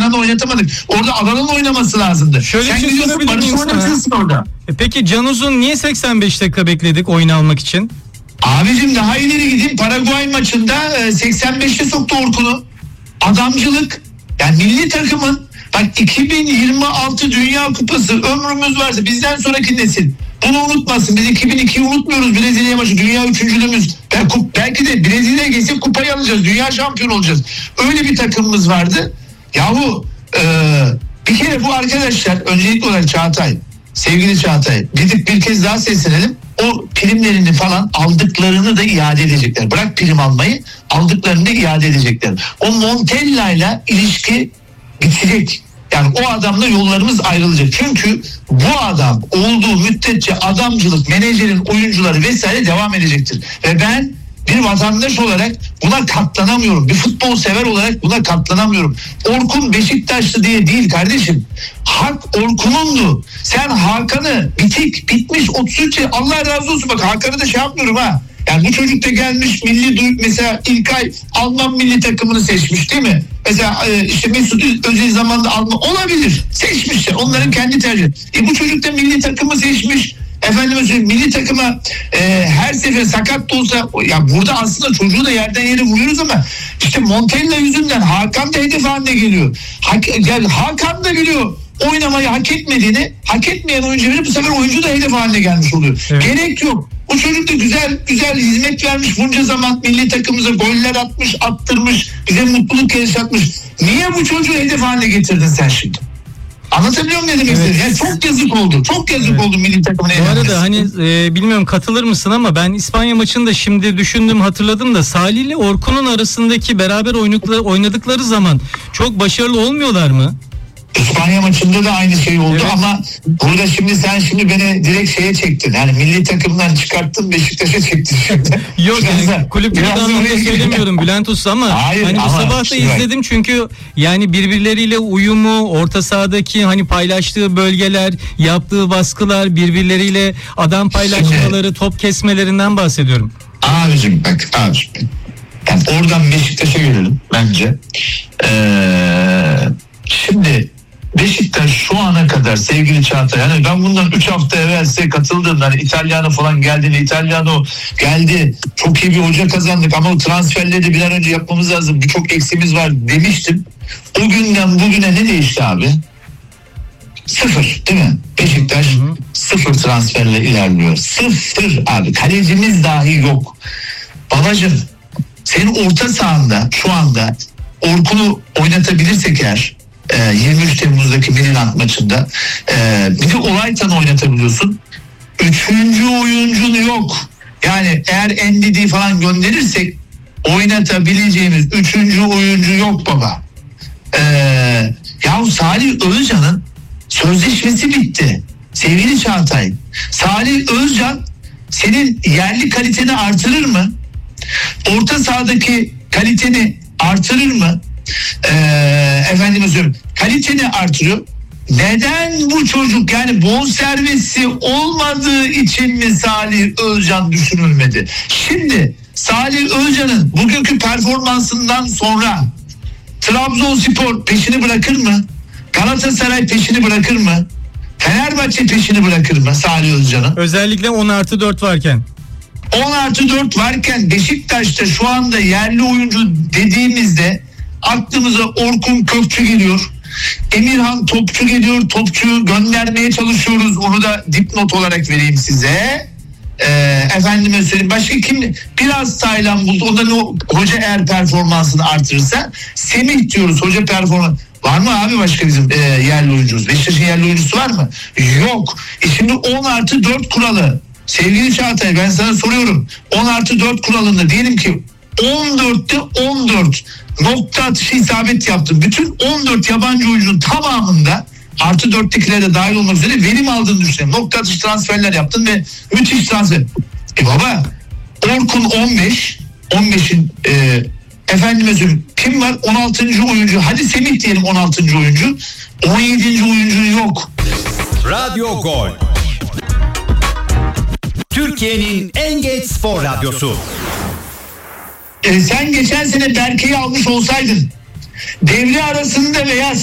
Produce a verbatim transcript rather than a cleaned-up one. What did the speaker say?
Kenan'ı oynatamadık. Orada Alan'ın oynaması lazımdı. Şöyle Sen bir şey gidiyorsun sorabilir Barış'ı miyim sana? oynatıyorsun orada. E peki Can Uzun niye seksen beş dakika bekledik oyunu almak için? Abicim daha ileri gideyim. Paraguay maçında seksen beşte soktu Orkun'u. Adamcılık. Yani milli takımın bak iki bin yirmi altı Dünya Kupası ömrümüz varsa bizden sonraki nesil bunu unutmasın. Biz iki bin ikiyi unutmuyoruz. Brezilya maçı dünya üçüncülüğümüz. Belki de Brezilya'ya geçip kupayı alacağız. Dünya şampiyonu olacağız. Öyle bir takımımız vardı. Yahu e, bir kere bu arkadaşlar öncelikli olarak Çağatay, sevgili Çağatay, gidip bir kez daha seslenelim. O primlerini falan aldıklarını da iade edecekler. Bırak prim almayı, aldıklarını da iade edecekler. O Montella ile ilişki bitecek. Yani o adamla yollarımız ayrılacak. Çünkü bu adam olduğu müddetçe adamcılık, menajerin oyuncuları vesaire devam edecektir. Ve ben bir vatandaş olarak buna katlanamıyorum. Bir futbol sever olarak buna katlanamıyorum. Orkun Beşiktaşlı diye değil kardeşim. Hak Orkun'undu. Sen Hakan'ı bitik, bitmiş otuz üç Allah razı olsun. Bak Hakan'ı da şey yapmıyorum ha. Yani bu çocuk da gelmiş milli duy mesela İlkay Alman milli takımını seçmiş değil mi? Mesela işte Mesut Özil zamanında Alman olabilir. Seçmişler. Onların kendi tercihi. E bu çocuk da milli takımı seçmiş. Efendim milli takıma e, her sefer sakat da olsa ya burada aslında çocuğu da yerden yere vuruyoruz ama işte Montella yüzünden Hakan da hedef haline geliyor. Hak, yani Hakan da biliyor oynamayı hak etmediğini, hak etmeyen oyuncuları bu sefer oyuncu da hedef haline gelmiş oluyor. Evet. Gerek yok. O çocuk da güzel güzel hizmet vermiş bunca zaman milli takımımıza goller atmış, attırmış, bize mutluluk yaşatmış. Niye bu çocuğu hedef haline getirdin sen şimdi? Anlatabiliyor muyum ne demek istediğim? Evet. Yani çok yazık oldu. Çok yazık evet. oldu milli takımın eğlenmesi. Bu arada hani e, bilmiyorum katılır mısın ama ben İspanya maçında şimdi düşündüm hatırladım da Salih ile Orkun'un arasındaki beraber oynadıkları, oynadıkları zaman çok başarılı olmuyorlar mı? İspanya maçında da aynı şey oldu evet. Ama burada şimdi sen şimdi beni direkt şeye çektin. Yani milli takımdan çıkarttın Beşiktaş'a çektin şimdi. Yok yani kulüp anlamında söylemiyorum Bülent Usta ama hayır, hani bu ama sabah da izledim var. Çünkü yani birbirleriyle uyumu, orta sahadaki hani paylaştığı bölgeler, yaptığı baskılar, birbirleriyle adam paylaşmaları, şimdi, top kesmelerinden bahsediyorum. Abicim bak abicim. Yani oradan Beşiktaş'a gelelim bence. Ee, şimdi Beşiktaş şu ana kadar sevgili Çağatay yani ben bundan üç hafta evvel size katıldığımda hani İtalyano falan geldiğinde İtalyano geldi çok iyi bir hoca kazandık ama o transferleri de bir an önce yapmamız lazım birçok eksimiz var demiştim. O günden bugüne ne değişti abi? Sıfır değil mi? Beşiktaş hı hı. sıfır transferle ilerliyor. Sıfır abi kalecimiz dahi yok. Babacığım senin orta sahanda şu anda Orkun'u oynatabilirsek eğer yirmi üç Temmuz'daki Milan maçında bir de Olaytan'ı oynatabiliyorsun. Üçüncü oyuncun yok. Yani eğer N D D falan gönderirsek oynatabileceğimiz üçüncü oyuncu yok baba. Ee, ya Salih Özcan'ın sözleşmesi bitti. Sevgili Çağatay. Salih Özcan senin yerli kaliteni artırır mı? Orta sahadaki kaliteni artırır mı? Ee, efendim söyleyeyim kaliteni artırıyor. Neden bu çocuk yani bonservisi olmadığı için mi Salih Özcan düşünülmedi? Şimdi Salih Özcan'ın bugünkü performansından sonra Trabzonspor peşini bırakır mı? Galatasaray peşini bırakır mı? Fenerbahçe peşini bırakır mı Salih Özcan'ın? Özellikle on artı dört varken. on artı dört varken Beşiktaş'ta şu anda yerli oyuncu dediğimizde aklımıza Orkun Kökçü geliyor. Emirhan Topçu geliyor. Topçuyu göndermeye çalışıyoruz. Onu da dipnot olarak vereyim size. Ee, efendime söyleyeyim. Başka kim? Biraz Taylan buldu. O da ne, hoca eğer performansını artırırsa Semih diyoruz. Hoca performans. Var mı abi başka bizim e, yerli oyuncumuz? Beşiktaş'ın yerli oyuncusu var mı? Yok. E şimdi on artı dört kuralı. Sevgili Çağatay ben sana soruyorum. on artı dört kuralında diyelim ki on dörtte on dört nokta atışı isabet yaptın. Bütün on dört yabancı oyuncunun tamamında artı dörttekiler de dahil olmak üzere verim aldığını düşünelim. Nokta atış transferler yaptın ve müthiş transfer. E baba Orkun on beş on beşin e, efendime söyleyeyim kim var? on altıncı oyuncu. Hadi Semih diyelim on altıncı oyuncu. on yedinci oyuncu yok. Radyo Gol. Türkiye'nin en geç spor radyosu. E, sen geçen sene Berke'yi almış olsaydın devre arasında veya